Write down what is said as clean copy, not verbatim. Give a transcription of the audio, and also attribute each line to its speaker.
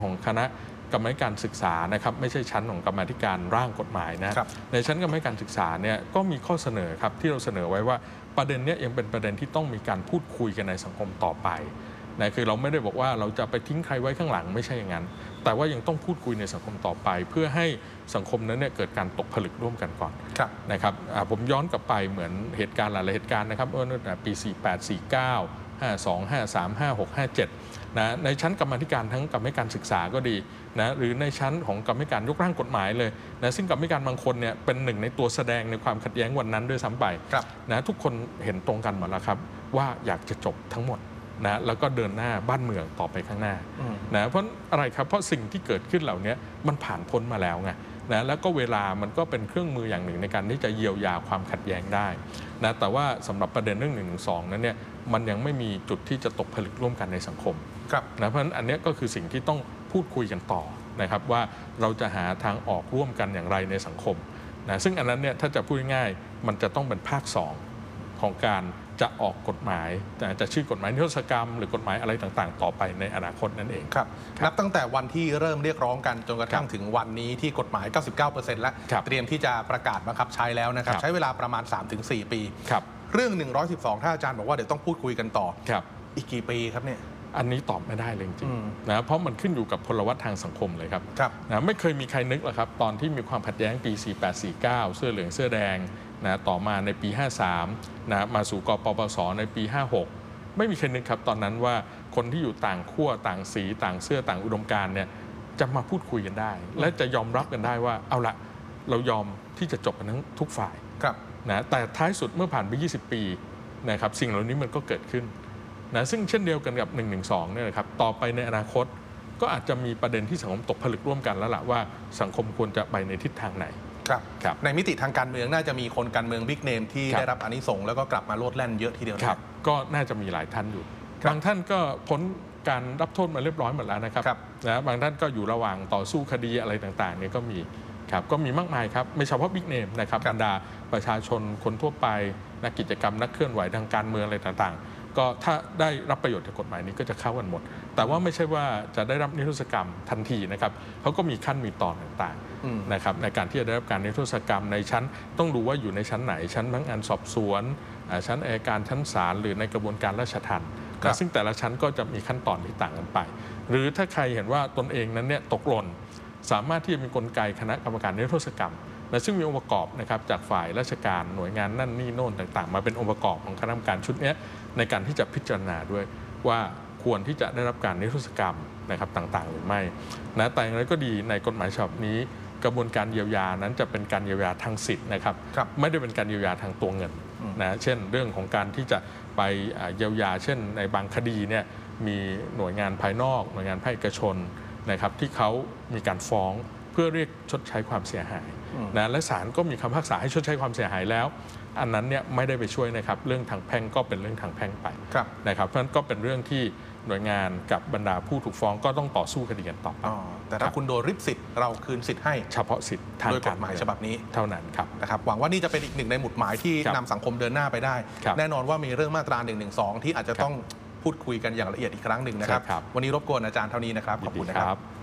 Speaker 1: ของคณะกรรมาธิการศึกษานะครับไม่ใช่ชั้นของกรรมาธิการร่างกฎหมายนะในชั้นกรรมาธิการศึกษาเนี่ยก็มีข้อเสนอครับที่เราเสนอไว้ว่าประเด็นนี้ยังเป็นประเด็นที่ต้องมีการพูดคุยกันในสังคมต่อไปนะคือเราไม่ได้บอกว่าเราจะไปทิ้งใครไว้ข้างหลังไม่ใช่อย่างนั้นแต่ว่ายังต้องพูดคุยในสังคมต่อไปเพื่อให้สังคมนั้นเนี่ยเกิดการตกผลึกร่วมกันก่อนนะครับผมย้อนกลับไปเหมือนเหตุการณ์หลายเหตุการณ์นะครับตั้งแต่ปี 48 49 52 53 56 57นะในชั้นกรรมาธิการทั้งกรรมาธิการศึกษาก็ดีนะหรือในชั้นของกรรมาธิการยกร่างกฎหมายเลยนะซึ่งกรรมาธิการบางคนเนี่ยเป็นหนึ่งในตัวแสดงในความขัดแย้งวันนั้นด้วยซ้ำไปนะทุกคนเห็นตรงกันหมดแล้วครับว่าอยากจะจบทั้งหมดนะแล้วก็เดินหน้าบ้านเมืองต่อไปข้างหน้านะเพราะอะไรครับเพราะสิ่งที่เกิดขึ้นเหล่านี้มันผ่านพ้นมาแล้วไงนะแล้วก็เวลามันก็เป็นเครื่องมืออย่างหนึ่งในการที่จะเยียวยาความขัดแย้งได้นะแต่ว่าสำหรับประเด็นเรื่อง112นั้นเนี่ยมันยังไม่มีจุดที่จะตกผลึกร่วมกันในสังคมนะเพราะฉะนั้นอันนี้ก็คือสิ่งที่ต้องพูดคุยกันต่อนะครับว่าเราจะหาทางออกร่วมกันอย่างไรในสังคมนะซึ่งอันนั้นเนี่ยถ้าจะพูดง่ายมันจะต้องเป็นภาค2ของการจะออกกฎหมายจะชื่อกฎหมายนิรโทษกรรมหรือกฎหมายอะไรต่างๆต่อไปในอนาคตนั่นเอง
Speaker 2: ครับนับตั้งแต่วันที่เริ่มเรียกร้องกันจนกระทั่งถึงวันนี้ที่กฎหมาย 99% แล้วเตรียมที่จะประกาศบังคับใช้แล้วนะครับใช้เวลาประมาณ 3-4 ปีเรื่อง112ถ้าอาจารย์บอกว่าเดี๋ยวต้องพูดคุยกันต่ออีกกี่ปีครับเนี่ย
Speaker 1: อันนี้ตอบไม่ได้เลยจริงๆนะเพราะมันขึ้นอยู่กับพลวัตทางสังคมเลยครับนะไม่เคยมีใครนึกหรอกครับตอนที่มีความขัดแย้งปี 48-49 เสื้อเหลืองเสื้อแดงนะต่อมาในปี 53นะมาสู่กปปสในปี 56ไม่มีใครนึกครับตอนนั้นว่าคนที่อยู่ต่างขั้วต่างสีต่างเสื้อต่างอุดมการณ์เนี่ยจะมาพูดคุยกันได้และจะยอมรับกันได้ว่าเอาละเรายอมที่จะจบกันทั้งทุกฝ่ายนะแต่ท้ายสุดเมื่อผ่านไป20 ปีนะครับสิ่งเหล่านี้มันก็เกิดขึ้นนะซึ่งเช่นเดียวกันกับ112เนี่ยนะครับต่อไปในอนาคตก็อาจจะมีประเด็นที่สังคมตกผลึกร่วมกันแล้วล่ะว่าสังคมควรจะไปในทิศทางไหน
Speaker 2: ในมิติทางการเมืองน่าจะมีคนการเมืองบิ๊กเนมที่ได้รับอานิสงส์แล้วก็กลับมาโลดแล่นเยอะทีเดียว
Speaker 1: ครับก็น่าจะมีหลายท่านอยู่บางท่านก็พ้นการรับโทษมาเรียบร้อยหมดแล้วนะครับนะบางท่านก็อยู่ระหว่างต่อสู้คดีอะไรต่างๆเนี่ยก็มีครับก็มีมากมายครับไม่เฉพาะบิ๊กเนมนะครับบรรดาประชาชนคนทั่วไปนักกิจกรรมนักเคลื่อนไหวทางการเมืองอะไรต่างๆก็ถ้าได้รับประโยชน์จากกฎหมายนี้ก็จะเข้ากันหมดแต่ว่าไม่ใช่ว่าจะได้รับนิรโทษกรรมทันทีนะครับเขาก็มีขั้นมีตอนต่างๆนะครับในการที่จะได้รับการนิรโทษกรรมในชั้นต้องดูว่าอยู่ในชั้นไหนชั้นพนักงานสอบสวนชั้นอัยการชั้นศาลหรือในกระบวนการราชทัณฑ์ซึ่งแต่ละชั้นก็จะมีขั้นตอนที่ต่างกันไปหรือถ้าใครเห็นว่าตนเองนั้นเนี่ยตกหล่นสามารถที่จะมีกลไกคณะกรรมการนิรโทษกรรมและซึ่งมีองค์ประกอบนะครับจากฝ่ายราชการหน่วยงานนั่นนี่โน่นต่างๆมาเป็นองค์ประกอบของคณะกรรมการชุดนี้ในการที่จะพิจารณาด้วยว่าควรที่จะได้รับการนิรโทษกรรมนะครับต่างๆหรือไม่นะแต่อย่างไรก็ดีในกฎหมายฉบับนี้กระบวนการเยียวยานั้นจะเป็นการเยียวยาทางสิทธิ์นะครับไม่ได้เป็นการเยียวยาทางตัวเงินนะเช่นเรื่องของการที่จะไปเยียวยาเช่นในบางคดีเนี่ยมีหน่วยงานภายนอกหน่วยงานภาคเอกชนนะครับที่เขามีการฟ้องเพื่อเรียกชดใช้ความเสียหายนะและศาลก็มีคำพิพากษาให้ชดใช้ความเสียหายแล้วอันนั้นเนี่ยไม่ได้ไปช่วยนะครับเรื่องทางแพ่งก็เป็นเรื่องทางแพ่งไปนะครับเพราะฉะนั้นก็เป็นเรื่องที่หน่วยงานกับบรรดาผู้ถูกฟ้องก็ต้องต่อสู้คดีกันต่อไป
Speaker 2: แต่ถ้าคุณโดนริบสิทธิ์เราคืนสิทธิ์ให้
Speaker 1: เฉพาะสิทธิ์ทาง
Speaker 2: กฎหมายฉบับนี้
Speaker 1: เท่านั้นครับ
Speaker 2: นะครับหวังว่านี่จะเป็นอีกหนึ่งในหมุดหมายที่นำสังคมเดินหน้าไปได้แน่นอนว่ามีเรื่องมาตรา112ที่อาจจะต้องพูดคุยกันอย่างละเอียดอีกครั้งหนึ่งนะครับวันนี้รบกวนอาจารย์เท่านี้นะครับขอบคุณนะครับ